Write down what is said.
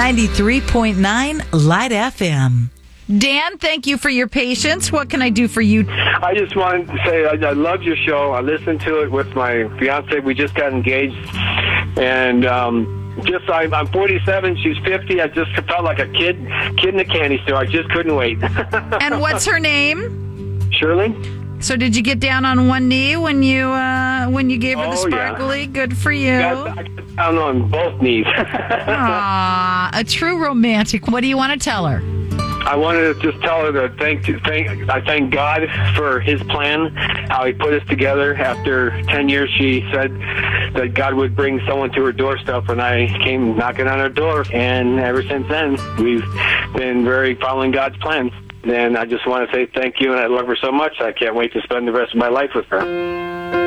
93.9 Light FM. Dan, thank you for your patience. What can I do for you? I just wanted to say I love your show. I listened to it with my fiance. We just got engaged. And I'm 47. She's 50. I just felt like a kid in a candy store. I just couldn't wait. And what's her name? Shirley. So did you get down on one knee when you gave her the sparkly? Yeah. Good for you. I got down on both knees. Aww, a true romantic. What do you want to tell her? I wanted to just tell her that I thank God for His plan, how He put us together. After 10 years, she said that God would bring someone to her doorstep, and I came knocking on her door. And ever since then, we've been very following God's plans. And I just want to say thank you, and I love her so much. I can't wait to spend the rest of my life with her.